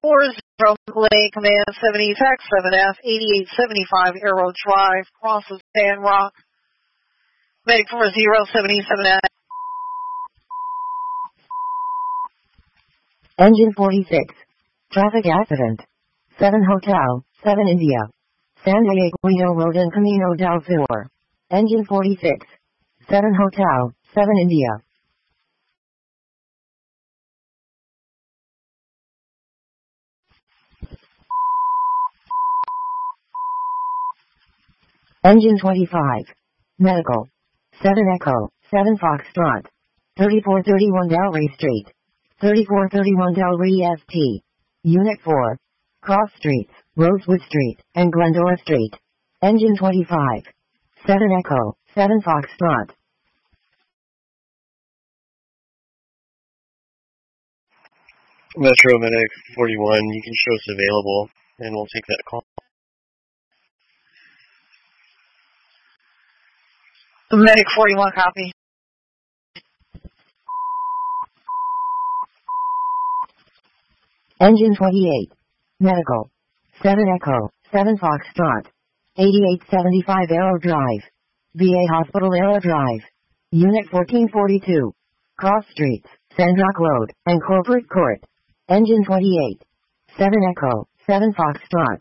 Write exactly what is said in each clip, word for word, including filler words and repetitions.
four zero, Lake Command seventy, tax seven F, eighty-eight seventy-five Arrow Drive, crosses San Rock. Medic four zero seventy-seven F. Engine forty-six. Traffic accident. seven Hotel, seven India. San Diego Road and Camino del Sur. Engine forty-six. seven Hotel, seven India. Engine twenty-five. Medical. seven Echo, seven Foxtrot. thirty-four thirty-one Delray Street. thirty-four thirty-one Delray S T. Unit four. Cross Streets, Rosewood Street, and Glendora Street. Engine twenty-five. seven Echo, seven Foxtrot. Metro Medic forty-one, you can show us available, and we'll take that call. Medic forty-one, copy. Engine twenty-eight. Medical. seven Echo, seven Foxtrot. eighty-eight seventy-five Arrow Drive. V A Hospital Arrow Drive. Unit fourteen forty-two. Cross Streets, Sandrock Road, and Corporate Court. Engine twenty-eight. seven Echo, seven Foxtrot.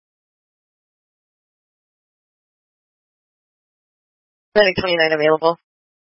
Medic twenty-nine available.